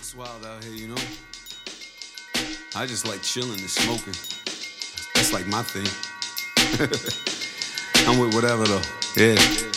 It's wild out here, you know? I just like chilling and smoking. That's like my thing. I'm with whatever though. Yeah.